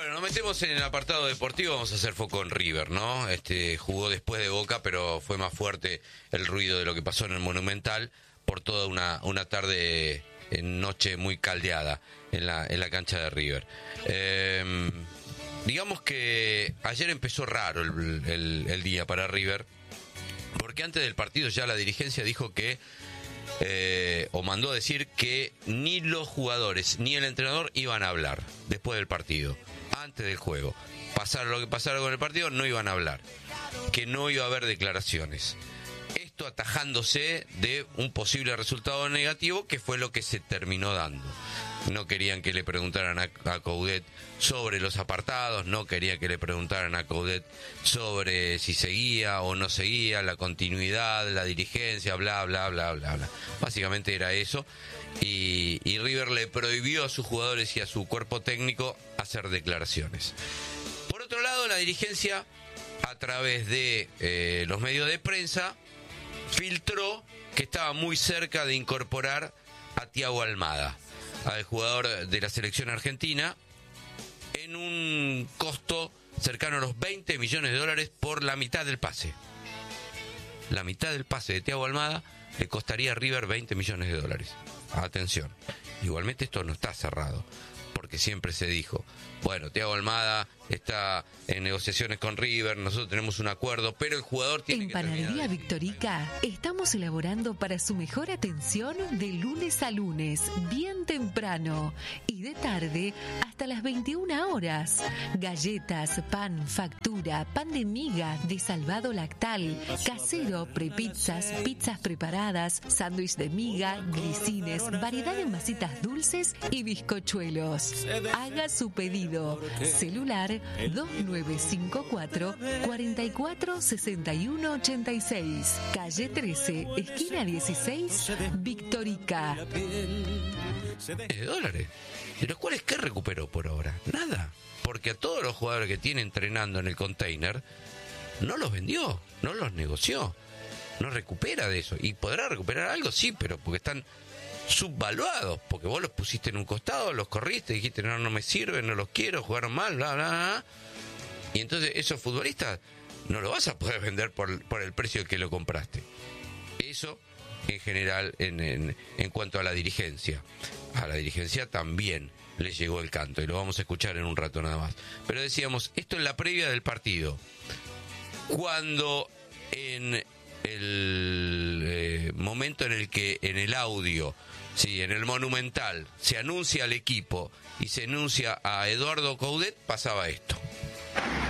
Bueno, nos metemos en el apartado deportivo, vamos a hacer foco en River, ¿no? Jugó después de Boca, pero fue más fuerte el ruido de lo que pasó en el Monumental por toda una tarde, noche muy caldeada en la cancha de River. Digamos que ayer empezó raro el día para River, porque antes del partido ya la dirigencia dijo que, o mandó a decir que ni los jugadores ni el entrenador iban a hablar después del partido. Antes del juego, pasara lo que pasara con el partido, no iban a hablar, que no iba a haber declaraciones. Esto atajándose de un posible resultado negativo, que fue lo que se terminó dando. No querían que le preguntaran a Coudet sobre los apartados, no querían que le preguntaran a Coudet sobre si seguía o no seguía, la continuidad, la dirigencia, bla, bla, bla, bla, bla. Básicamente era eso. Y River le prohibió a sus jugadores y a su cuerpo técnico hacer declaraciones. Por otro lado, la dirigencia, a través de los medios de prensa, filtró que estaba muy cerca de incorporar a Thiago Almada, al jugador de la selección argentina, en un costo cercano a los $20 millones por la mitad del pase. La mitad del pase de Thiago Almada le costaría a River $20 millones. Atención, igualmente esto no está cerrado, porque siempre se dijo, bueno, Thiago Almada está en negociaciones con River, nosotros tenemos un acuerdo, pero el jugador tiene que terminar. En Panadería Victorica estamos elaborando para su mejor atención de lunes a lunes, bien temprano, y de tarde hasta las 21 horas. Galletas, pan, factura, pan de miga, de salvado lactal, casero, prepizzas, pizzas preparadas, sándwich de miga, grisines, variedad de masitas dulces y bizcochuelos. Haga su pedido. Celular 2954 44 61 86, calle 13, esquina 16, Victorica. $20, de los cuales ¿qué recuperó por ahora? Nada, porque a todos los jugadores que tiene entrenando en el container no los vendió, no los negoció, no recupera de eso. Y podrá recuperar algo, sí, pero porque están subvaluados, porque vos los pusiste en un costado, los corriste, dijiste no me sirven, no los quiero, jugaron mal, bla, bla, bla. Y entonces esos futbolistas no lo vas a poder vender por el precio que lo compraste. Eso en general en cuanto a la dirigencia. A la dirigencia también le llegó el canto, y lo vamos a escuchar en un rato nada más. Pero decíamos, esto en la previa del partido, cuando en el momento en el que en el audio, sí, en el Monumental, se anuncia al equipo y se anuncia a Eduardo Coudet, pasaba esto.